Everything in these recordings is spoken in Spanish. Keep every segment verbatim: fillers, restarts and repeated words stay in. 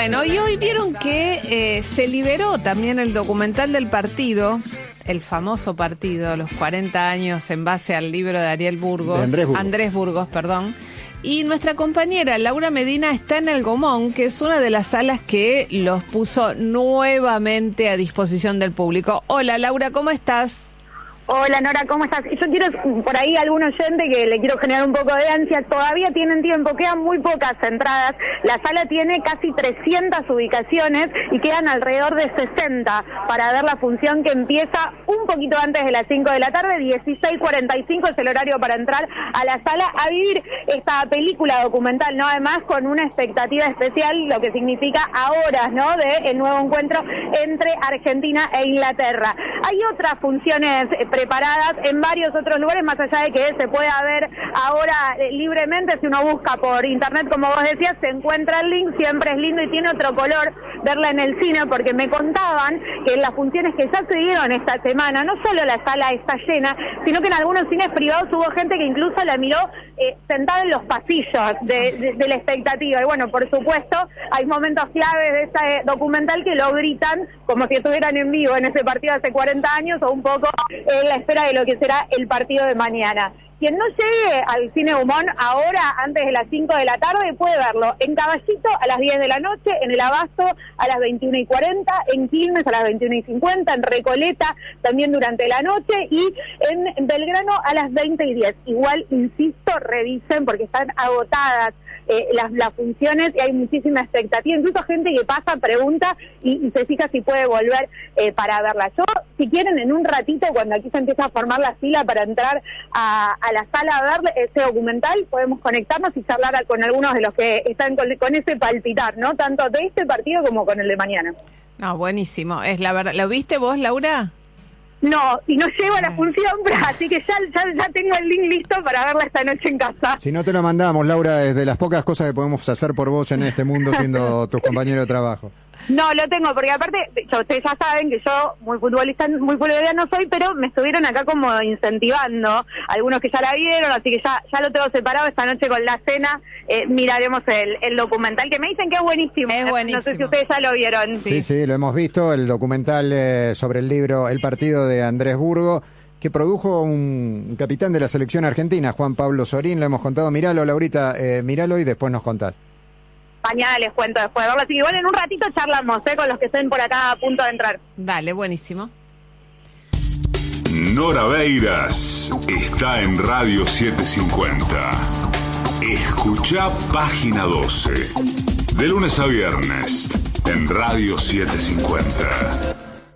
Bueno, y hoy vieron que eh, se liberó también el documental del partido, el famoso partido, los cuarenta años en base al libro de Ariel Burgos, de Andrés Burgos. Andrés Burgos, perdón. Y nuestra compañera Laura Medina está en el Gomón, que es una de las salas que los puso nuevamente a disposición del público. Hola Laura, ¿cómo estás? Hola Nora, ¿cómo estás? Yo quiero, por ahí algún oyente que le quiero generar un poco de ansia, todavía tienen tiempo, quedan muy pocas entradas, la sala tiene casi trescientas ubicaciones y quedan alrededor de sesenta para ver la función que empieza un poquito antes de las cinco de la tarde, dieciséis cuarenta y cinco es el horario para entrar a la sala a vivir esta película documental, ¿no? Además con una expectativa especial, lo que significa a horas, ¿no? De el nuevo encuentro entre Argentina e Inglaterra. Hay otras funciones preparadas en varios otros lugares, más allá de que se pueda ver ahora eh, libremente, si uno busca por internet, como vos decías, se encuentra el link, siempre es lindo y tiene otro color verla en el cine, porque me contaban que en las funciones que ya se dieron esta semana, no solo la sala está llena, sino que en algunos cines privados hubo gente que incluso la miró eh, sentada en los pasillos de, de, de la expectativa. Y bueno, por supuesto, hay momentos claves de este documental que lo gritan como si estuvieran en vivo en ese partido hace cuarenta años o un poco en la espera de lo que será el partido de mañana. Quien no llegue al Cine Gomón ahora, antes de las cinco de la tarde, puede verlo en Caballito a las diez de la noche, en El Abasto a las veintiuna y cuarenta, en Quilmes a las veintiuna y cincuenta, en Recoleta también durante la noche y en Belgrano a las veinte y diez. Igual, insisto, revisen porque están agotadas eh, las, las funciones y hay muchísima expectativa. Incluso gente que pasa, pregunta y, y se fija si puede volver eh, para verla. Yo, si quieren, en un ratito, cuando aquí se empieza a formar la fila para entrar a, a la sala a ver ese documental, podemos conectarnos y charlar con algunos de los que están con, con ese palpitar, ¿no? Tanto de este partido como con el de mañana. No, buenísimo. Es la verdad. ¿Lo viste vos, Laura? No, y no llego a la función, pero así que ya, ya, ya tengo el link listo para verla esta noche en casa. Si no te lo mandamos, Laura, es de las pocas cosas que podemos hacer por vos en este mundo siendo tus compañeros de trabajo. No, lo tengo, porque aparte, yo, ustedes ya saben que yo muy futbolista, muy futbolera no soy, pero me estuvieron acá como incentivando, algunos que ya la vieron, así que ya ya lo tengo separado. Esta noche con la cena eh, miraremos el, el documental, que me dicen que es buenísimo. Es buenísimo. No sé si ustedes ya lo vieron. Sí, sí, sí, lo hemos visto, el documental eh, sobre el libro El partido de Andrés Burgos, que produjo un capitán de la selección argentina, Juan Pablo Sorín. Lo hemos contado. Míralo, Laurita, eh, míralo y después nos contás. Mañana les cuento después de verlo, así que igual en un ratito charlamos ¿eh? con los que estén por acá a punto de entrar. Dale, buenísimo. Nora Beiras está en Radio setecientos cincuenta. Escuchá Página doce. De lunes a viernes en Radio setecientos cincuenta.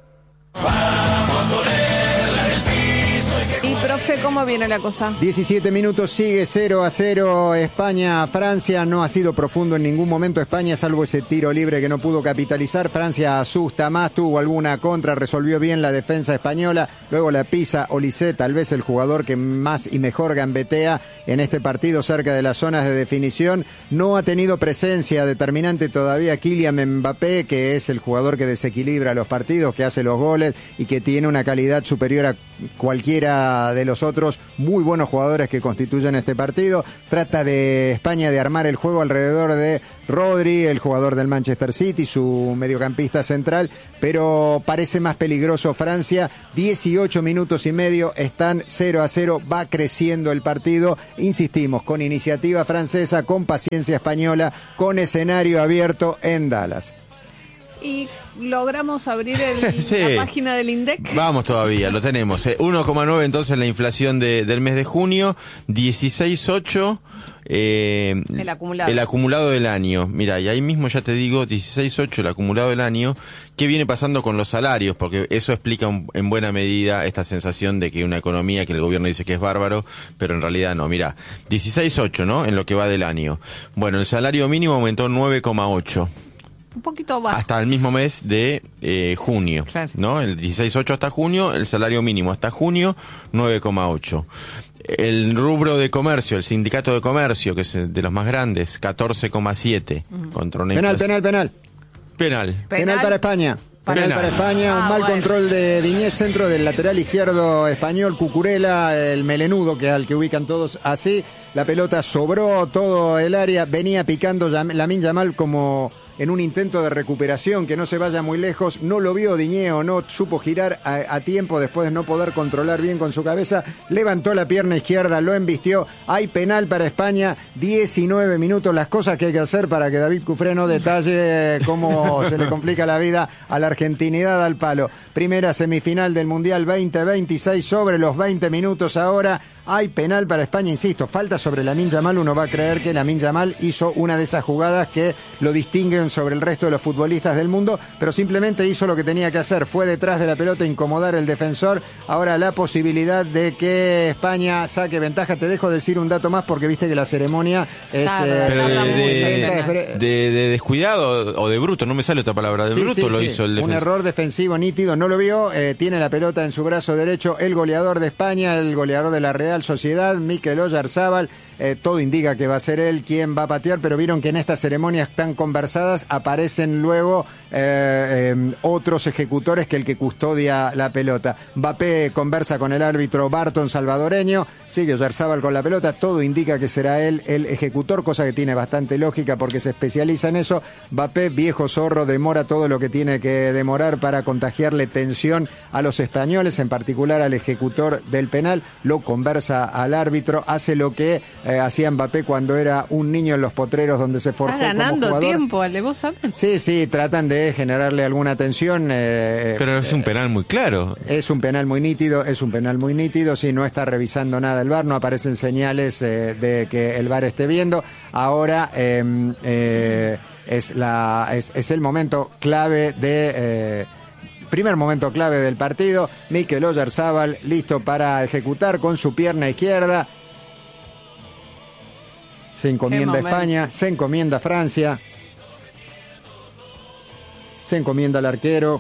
Vamos a ponerla en el piso. Y profe, ¿cómo viene la cosa? diecisiete minutos, sigue cero a cero España. Francia no ha sido profundo en ningún momento España, salvo ese tiro libre que no pudo capitalizar. Francia asusta más, tuvo alguna contra, resolvió bien la defensa española. Luego la pisa Olise, tal vez el jugador que más y mejor gambetea en este partido cerca de las zonas de definición. No ha tenido presencia determinante todavía Kylian Mbappé, que es el jugador que desequilibra los partidos, que hace los goles y que tiene una calidad superior a cualquiera de los otros muy buenos jugadores que constituyen este partido. Trata de España de armar el juego alrededor de Rodri, el jugador del Manchester City, su mediocampista central, pero parece más peligroso Francia. dieciocho minutos y medio, están cero a cero, va creciendo el partido, insistimos, con iniciativa francesa, con paciencia española, con escenario abierto en Dallas. Y logramos abrir el, sí. la página del INDEC. Vamos todavía, lo tenemos. Eh. uno coma nueve entonces la inflación de, del mes de junio, dieciséis coma ocho eh, el acumulado. El acumulado del año. Mira, y ahí mismo ya te digo, dieciséis coma ocho el acumulado del año. ¿Qué viene pasando con los salarios? Porque eso explica un, en buena medida esta sensación de que una economía que el gobierno dice que es bárbaro, pero en realidad no. Mira, dieciséis coma ocho, ¿no? En lo que va del año. Bueno, el salario mínimo aumentó nueve coma ocho. Un poquito bajo. Hasta el mismo mes de eh, junio, claro. ¿no? El dieciséis coma ocho hasta junio, el salario mínimo hasta junio, nueve coma ocho. El rubro de comercio, el sindicato de comercio, que es de los más grandes, catorce coma siete. Uh-huh. Contra una penal, penal, penal. Penal. Penal. Penal para España. Penal, Penal para España, ah, un mal bueno. control de Diñez, centro del lateral izquierdo español, Cucurella, el melenudo, que al que ubican todos así. La pelota sobró todo el área, venía picando Lamine Yamal como en un intento de recuperación, que no se vaya muy lejos, no lo vio Diñé o no supo girar a, a tiempo después de no poder controlar bien con su cabeza, levantó la pierna izquierda, lo embistió, hay penal para España, diecinueve minutos, las cosas que hay que hacer para que David Cufré no detalle cómo se le complica la vida a la argentinidad al palo. Primera semifinal del Mundial veinte veintiséis, sobre los veinte minutos ahora. Hay penal para España, insisto, falta sobre Lamine Yamal. Uno va a creer que Lamine Yamal hizo una de esas jugadas que lo distinguen sobre el resto de los futbolistas del mundo, pero simplemente hizo lo que tenía que hacer, fue detrás de la pelota, incomodar al defensor. Ahora la posibilidad de que España saque ventaja. Te dejo decir un dato más porque viste que la ceremonia es... Claro, eh, Pero de, de- de, de- de descuidado o de bruto, no me sale otra palabra, de Sí, bruto sí, lo sí. hizo el Un defensor. error defensivo nítido, no lo vio, eh, tiene la pelota en su brazo derecho el goleador de España, el goleador de la Real Sociedad, Mikel Oyarzabal. Eh, todo indica que va a ser él quien va a patear, pero vieron que en estas ceremonias tan conversadas aparecen luego eh, eh, otros ejecutores que el que custodia la pelota. Mbappé conversa con el árbitro Barton salvadoreño, sigue Oyarzabal con la pelota, todo indica que será él el ejecutor, cosa que tiene bastante lógica porque se especializa en eso. Mbappé, viejo zorro, demora todo lo que tiene que demorar para contagiarle tensión a los españoles, en particular al ejecutor del penal, lo conversa al árbitro, hace lo que eh, hacía Mbappé cuando era un niño en los potreros donde se forjó Está como ganando jugador. tiempo, alevosamente. Sí, sí, tratan de generarle alguna tensión. Eh, Pero es un penal muy claro. es un penal muy nítido, es un penal muy nítido, si no está revisando nada el V A R, no aparecen señales eh, de que el V A R esté viendo. Ahora eh, eh, es, la, es, es el momento clave de... Eh, primer momento clave del partido. Mikel Oyarzabal listo para ejecutar con su pierna izquierda. Se encomienda España, se encomienda Francia, se encomienda al arquero.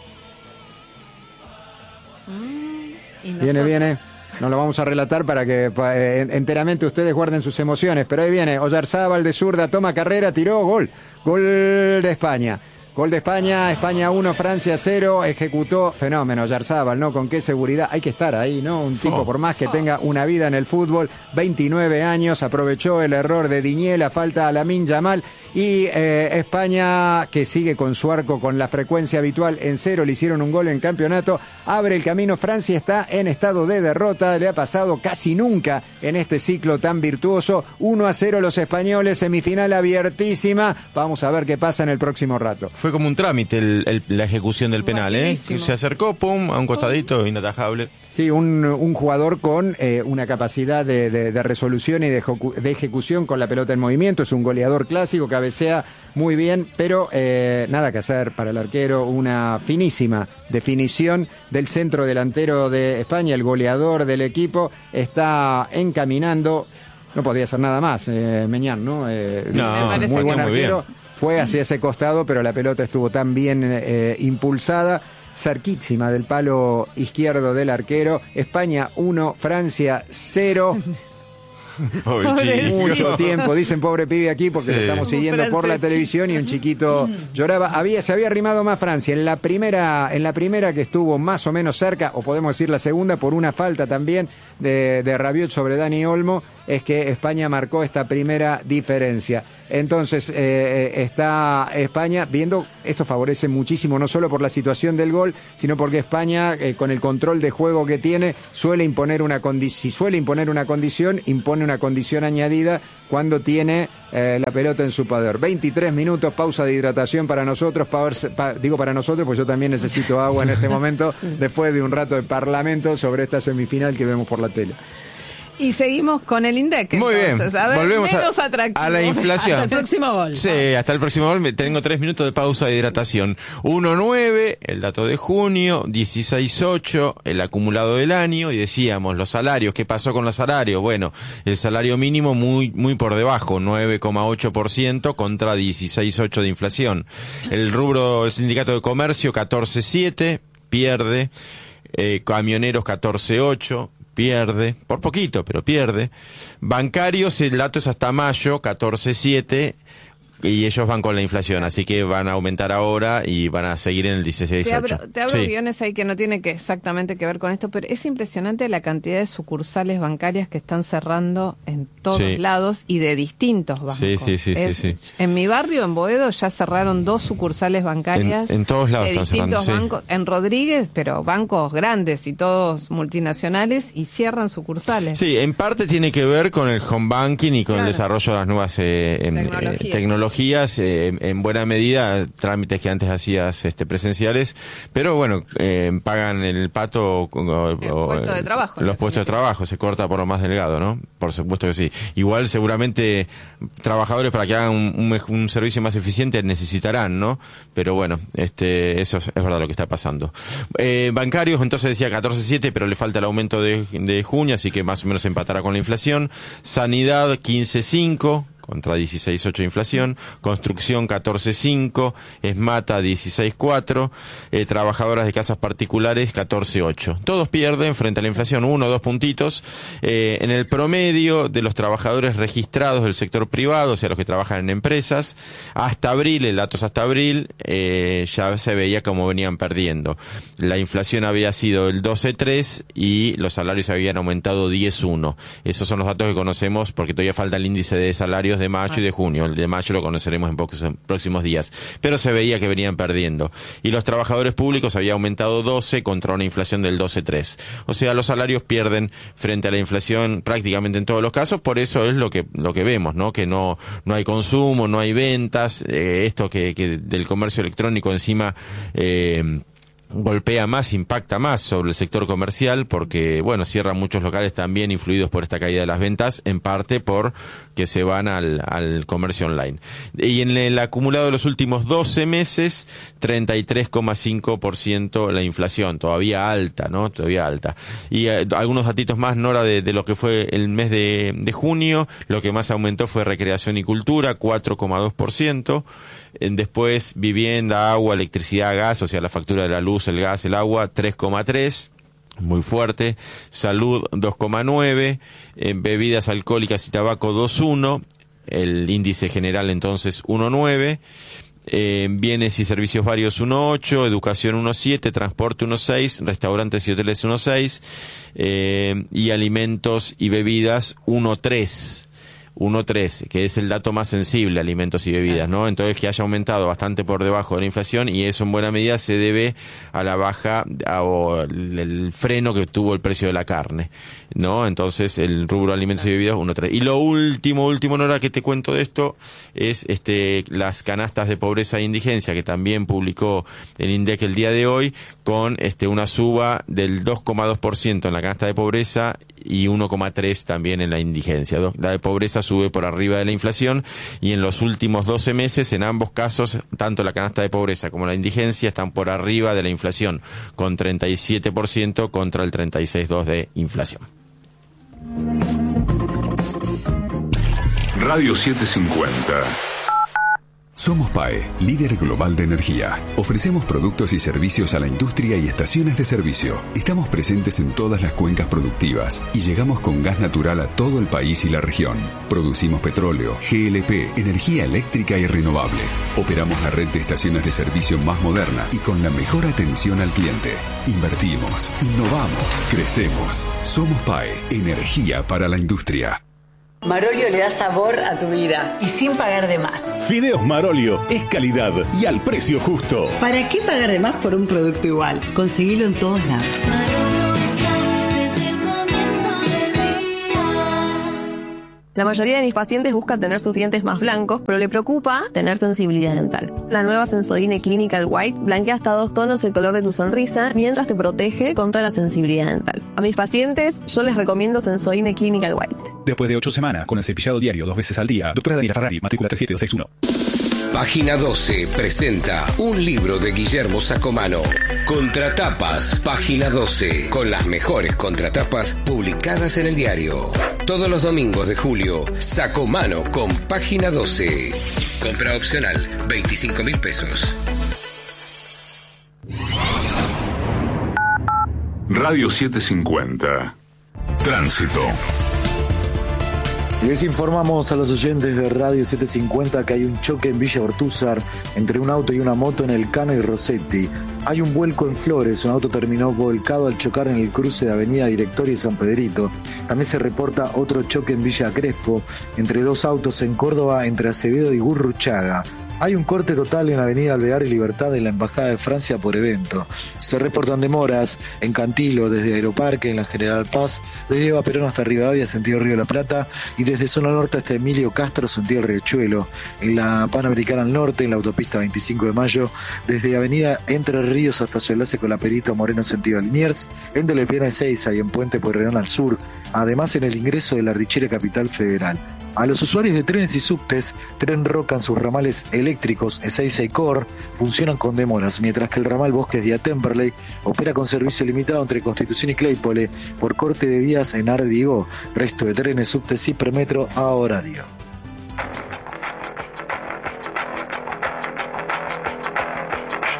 Mm, y Viene, nosotros. viene. No lo vamos a relatar para que pa, eh, enteramente ustedes guarden sus emociones. Pero ahí viene Oyarzabal de zurda, toma carrera, tiró, gol. Gol de España. Gol de España, España uno, Francia cero, ejecutó, fenómeno Oyarzabal, ¿no? Con qué seguridad, hay que estar ahí, ¿no? Un tipo, por más que tenga una vida en el fútbol, veintinueve años, aprovechó el error de Diñé, la falta a Lamine Yamal, y eh, España, que sigue con su arco con la frecuencia habitual en cero, le hicieron un gol en campeonato, abre el camino. Francia está en estado de derrota, le ha pasado casi nunca en este ciclo tan virtuoso, uno a cero los españoles, semifinal abiertísima, vamos a ver qué pasa en el próximo rato. Fue como un trámite el, el- la ejecución del penal, ¿eh? Rapidísimo. Se acercó, pum, a un costadito, inatajable. Sí, un, un jugador con eh, una capacidad de, de- de resolución y de, ejecu- de ejecución con la pelota en movimiento, es un goleador clásico, cabecea muy bien, pero eh, nada que hacer para el arquero, una finísima definición del centro delantero de España, el goleador del equipo, está encaminando, no podía hacer nada más, eh, Meñán, ¿no? Eh, No, es un parece muy que buen muy bien. arquero, fue hacia ese costado, pero la pelota estuvo tan bien eh, impulsada, cerquísima del palo izquierdo del arquero. España uno, Francia cero. Pobre Pobre chico. Mucho tiempo, dicen pobre pibe aquí porque Sí. lo estamos siguiendo por la Francesito. televisión y un chiquito lloraba. Había, se había arrimado más Francia en la primera, en la primera que estuvo más o menos cerca, o podemos decir la segunda, por una falta también de, de Rabiot sobre Dani Olmo, es que España marcó esta primera diferencia. Entonces eh, está España viendo, esto favorece muchísimo, no solo por la situación del gol, sino porque España, eh, con el control de juego que tiene, suele imponer una condición, si suele imponer una condición, impone una condición añadida cuando tiene eh, la pelota en su poder. veintitrés minutos, pausa de hidratación para nosotros, power, pa, digo para nosotros, pues yo también necesito agua en este momento, después de un rato de parlamento sobre esta semifinal que vemos por la tele. Y seguimos con el INDEC. Muy entonces. bien, A ver, volvemos menos a, atractivo. a la inflación. Hasta el próximo gol. Sí, hasta el próximo gol. Me- Tengo tres minutos de pausa de hidratación. uno nueve, el dato de junio, dieciséis ocho, el acumulado del año, y decíamos, los salarios, ¿qué pasó con los salarios? Bueno, el salario mínimo muy muy por debajo, nueve coma ocho por ciento contra dieciséis coma ocho por ciento de inflación. El rubro, el sindicato de comercio, catorce coma siete, pierde. Eh, camioneros, catorce coma ocho, pierde, por poquito, pero pierde. Bancarios, el dato es hasta mayo, catorce coma siete, y ellos van con la inflación, así que van a aumentar ahora y van a seguir en el dieciséis ocho. Te abro, te abro sí. guiones ahí que no tiene que exactamente que ver con esto, pero es impresionante la cantidad de sucursales bancarias que están cerrando en todos sí. lados y de distintos bancos. Sí, sí, sí, es, sí, sí. En mi barrio, en Boedo, ya cerraron dos sucursales bancarias. En, en todos lados de están cerrando, bancos, sí. En Rodríguez, pero bancos grandes y todos multinacionales, y cierran sucursales. Sí, en parte tiene que ver con el home banking y con claro. el desarrollo de las nuevas eh, Tecnología. eh, tecnologías, eh, en buena medida trámites que antes hacías este, presenciales, pero bueno, eh, pagan el pato o, el o, puesto de trabajo, los puestos de trabajo, se corta por lo más delgado, ¿no? Por supuesto que sí. Igual seguramente trabajadores para que hagan un, un, un servicio más eficiente necesitarán, ¿no? Pero bueno, este eso es, es verdad lo que está pasando. Eh, bancarios, entonces decía catorce siete, pero le falta el aumento de, de junio, así que más o menos empatará con la inflación. Sanidad quince cinco contra dieciséis ocho de inflación, construcción catorce cinco, Esmata dieciséis cuatro, eh, trabajadoras de casas particulares catorce ocho. Todos pierden frente a la inflación, uno o dos puntitos. Eh, en el promedio de los trabajadores registrados del sector privado, o sea, los que trabajan en empresas, hasta abril, el dato es hasta abril, eh, ya se veía como venían perdiendo. La inflación había sido el doce tres y los salarios habían aumentado diez uno. Esos son los datos que conocemos porque todavía falta el índice de salarios de mayo y de junio. El de mayo lo conoceremos en pocos en próximos días, pero se veía que venían perdiendo. Y los trabajadores públicos había aumentado doce contra una inflación del doce tres. O sea, los salarios pierden frente a la inflación prácticamente en todos los casos. Por eso es lo que lo que vemos, ¿no? Que no no hay consumo, no hay ventas, eh, esto que, que del comercio electrónico encima eh, golpea más, impacta más sobre el sector comercial porque, bueno, cierran muchos locales también influidos por esta caída de las ventas, en parte por que se van al, al comercio online. Y en el acumulado de los últimos doce meses, treinta y tres coma cinco por ciento la inflación, todavía alta, ¿no? Todavía alta. Y eh, algunos datitos más, Nora, de, de lo que fue el mes de, de junio, lo que más aumentó fue recreación y cultura, cuatro coma dos por ciento. Después vivienda, agua, electricidad, gas, o sea, la factura de la luz, el gas, el agua, tres coma tres, muy fuerte. Salud, dos coma nueve, eh, bebidas alcohólicas y tabaco, dos coma uno, el índice general entonces uno coma nueve, eh, bienes y servicios varios uno coma ocho, educación uno coma siete, transporte uno coma seis, restaurantes y hoteles uno coma seis, eh, y alimentos y bebidas uno coma tres. uno coma tres, que es el dato más sensible, alimentos y bebidas, ¿no? Entonces que haya aumentado bastante por debajo de la inflación, y eso en buena medida se debe a la baja a, o el, el freno que tuvo el precio de la carne, ¿no? Entonces el rubro alimentos y bebidas uno coma tres. Y lo último, último, Nora, que te cuento de esto es este las canastas de pobreza e indigencia, que también publicó el INDEC el día de hoy, con este una suba del dos coma dos por ciento en la canasta de pobreza y uno coma tres también en la indigencia. La de pobreza sube por arriba de la inflación, y en los últimos doce meses, en ambos casos, tanto la canasta de pobreza como la indigencia están por arriba de la inflación, con treinta y siete por ciento contra el treinta y seis coma dos de inflación. Radio setecientos cincuenta. Somos P A E, líder global de energía. Ofrecemos productos y servicios a la industria y estaciones de servicio. Estamos presentes en todas las cuencas productivas y llegamos con gas natural a todo el país y la región. Producimos petróleo, G L P, energía eléctrica y renovable. Operamos la red de estaciones de servicio más moderna y con la mejor atención al cliente. Invertimos, innovamos, crecemos. Somos P A E, energía para la industria. Marolio le da sabor a tu vida y sin pagar de más. Fideos Marolio es calidad y al precio justo. ¿Para qué pagar de más por un producto igual? Conseguilo en todos lados. La mayoría de mis pacientes buscan tener sus dientes más blancos, pero le preocupa tener sensibilidad dental. La nueva Sensodyne Clinical White blanquea hasta dos tonos el color de tu sonrisa mientras te protege contra la sensibilidad dental. A mis pacientes yo les recomiendo Sensodyne Clinical White. Después de ocho semanas con el cepillado diario dos veces al día, doctora Daniela Ferrari, matrícula tres siete dos seis uno. Página doce presenta un libro de Guillermo Sacomano, Contratapas, Página doce, con las mejores contratapas publicadas en el diario. Todos los domingos de julio, Sacomano con Página doce. Compra opcional, veinticinco mil pesos. Radio setecientos cincuenta. Tránsito. Les informamos a los oyentes de Radio setecientos cincuenta que hay un choque en Villa Ortúzar entre un auto y una moto en El Cano y Rossetti. Hay un vuelco en Flores, un auto terminó volcado al chocar en el cruce de Avenida Directoria y San Pedrito. También se reporta otro choque en Villa Crespo entre dos autos en Córdoba entre Acevedo y Gurruchaga. Hay un corte total en Avenida Alvear y Libertad en la Embajada de Francia por evento. Se reportan demoras en Cantilo, desde Aeroparque, en la General Paz, desde Eva Perón hasta Rivadavia, sentido Río de la Plata, y desde Zona Norte hasta Emilio Castro, sentido Riachuelo, en la Panamericana al Norte, en la autopista veinticinco de mayo, desde Avenida Entre Ríos hasta su enlace con la Perito Moreno, sentido Liniers, en Telepiana Ezeiza y en Puente Pueyrredón al sur, además en el ingreso de la Richera Capital Federal. A los usuarios de trenes y subtes, Tren Roca en sus ramales eléctricos Ezeiza y Cor funcionan con demoras, mientras que el ramal Bosques Vía Temperley opera con servicio limitado entre Constitución y Claypole por corte de vías en Ardigo. Resto de trenes, subtes y premetro a horario.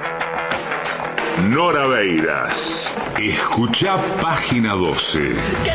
Nora Beiras. Escuchá Página doce.